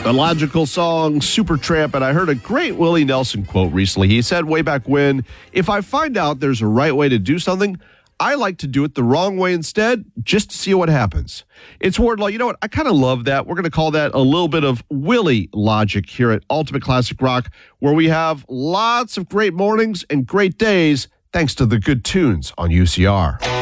The Logical song, Supertramp, and I heard a great Willie Nelson quote recently. He said way back when, if I find out there's a right way to do something, I like to do it the wrong way instead, just to see what happens. It's Wardlaw. You know what? I kind of love that. We're going to call that a little bit of Willie logic here at Ultimate Classic Rock, where we have lots of great mornings and great days thanks to the good tunes on UCR.